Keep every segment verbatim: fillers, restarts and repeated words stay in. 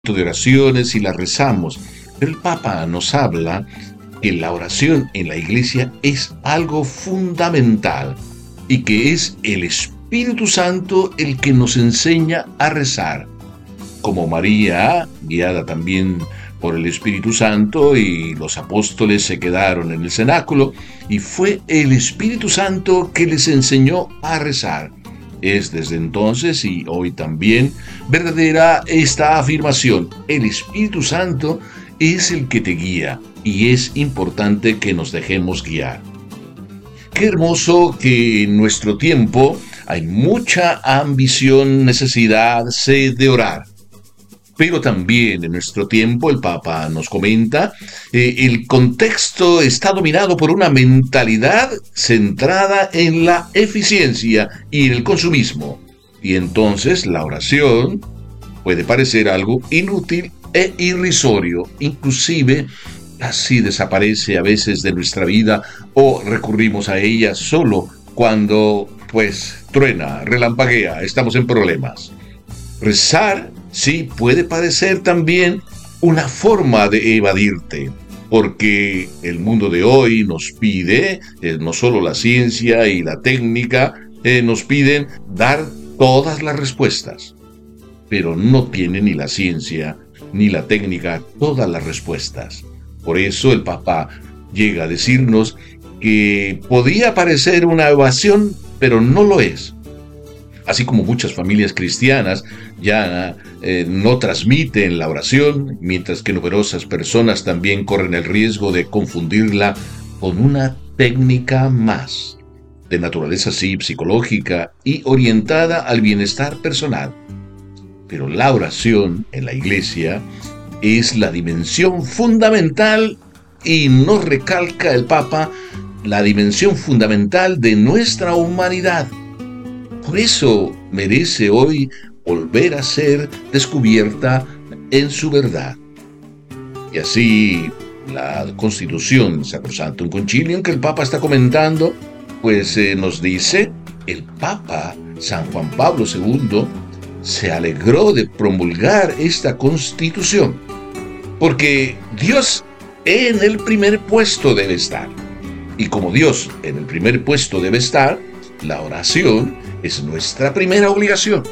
de oraciones y las rezamos, pero el Papa nos habla que la oración en la iglesia es algo fundamental y que es el Espíritu Santo el que nos enseña a rezar. Como María, guiada también por el Espíritu Santo, y los apóstoles se quedaron en el cenáculo, y fue el Espíritu Santo que les enseñó a rezar. Es desde entonces y hoy también verdadera esta afirmación: el Espíritu Santo es el que te guía y es importante que nos dejemos guiar. Qué hermoso que en nuestro tiempo hay mucha ambición, necesidad, sed de orar. Pero también en nuestro tiempo, el Papa nos comenta, eh, el contexto está dominado por una mentalidad centrada en la eficiencia y en el consumismo. Y entonces la oración puede parecer algo inútil e irrisorio, inclusive casi desaparece a veces de nuestra vida o recurrimos a ella solo cuando, pues, truena, relampaguea, estamos en problemas. Rezar, sí, puede parecer también una forma de evadirte, porque el mundo de hoy nos pide, eh, no solo la ciencia y la técnica, eh, nos piden dar todas las respuestas, pero no tiene ni la ciencia ni la técnica todas las respuestas. Por eso el Papa llega a decirnos que podría parecer una evasión, pero no lo es. Así como muchas familias cristianas ya eh, no transmiten la oración, mientras que numerosas personas también corren el riesgo de confundirla con una técnica más, de naturaleza sí psicológica y orientada al bienestar personal. Pero la oración en la iglesia es la dimensión fundamental, y nos recalca el Papa, la dimensión fundamental de nuestra humanidad. Por eso merece hoy volver a ser descubierta en su verdad. Y así la Constitución Sacrosanctum Concilium que el Papa está comentando, pues eh, nos dice: el Papa San Juan Pablo segundo se alegró de promulgar esta Constitución, porque Dios en el primer puesto debe estar. Y como Dios en el primer puesto debe estar, la oración es nuestra primera obligación.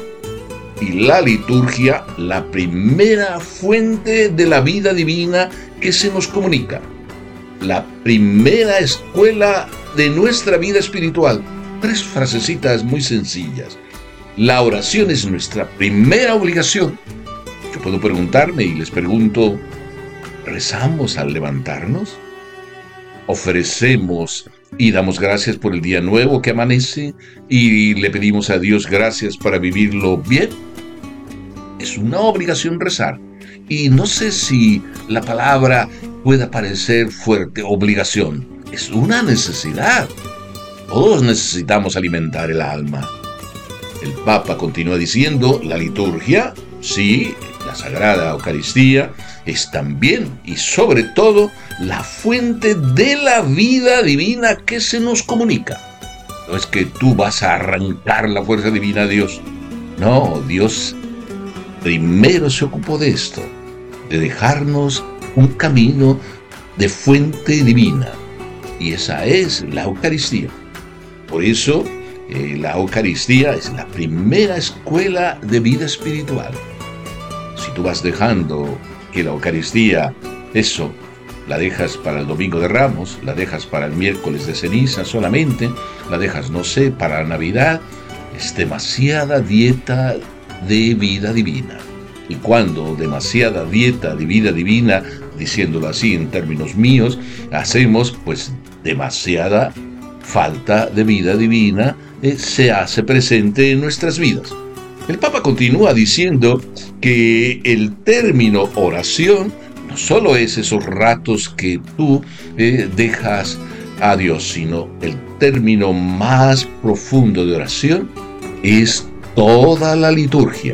Y la liturgia, la primera fuente de la vida divina que se nos comunica. La primera escuela de nuestra vida espiritual. Tres frasecitas muy sencillas. La oración es nuestra primera obligación. Yo puedo preguntarme y les pregunto: ¿rezamos al levantarnos? ¿Ofrecemos y damos gracias por el día nuevo que amanece y le pedimos a Dios gracias para vivirlo bien? Es una obligación rezar. Y no sé si la palabra pueda parecer fuerte, obligación. Es una necesidad. Todos necesitamos alimentar el alma. El Papa continúa diciendo: la liturgia, sí, la Sagrada Eucaristía, es también y sobre todo la fuente de la vida divina que se nos comunica. No es que tú vas a arrancar la fuerza divina a Dios. No, Dios primero se ocupó de esto, de dejarnos un camino de fuente divina. Y esa es la Eucaristía. Por eso, eh, la Eucaristía es la primera escuela de vida espiritual. Si tú vas dejando que la Eucaristía, eso, la dejas para el Domingo de Ramos, la dejas para el miércoles de ceniza solamente, la dejas, no sé, para Navidad, es demasiada dieta de vida divina. Y cuando demasiada dieta de vida divina, diciéndolo así en términos míos, hacemos pues demasiada falta de vida divina, eh, se hace presente en nuestras vidas. El Papa continúa diciendo que el término oración no solo es esos ratos que tú eh, dejas a Dios, sino el término más profundo de oración es toda la liturgia.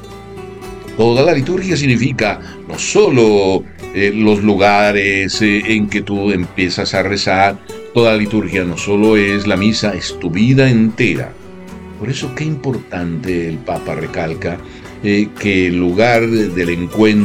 Toda la liturgia significa no solo eh, los lugares eh, en que tú empiezas a rezar. Toda la liturgia no solo es la misa, es tu vida entera. Por eso qué importante el Papa recalca eh, que el lugar del encuentro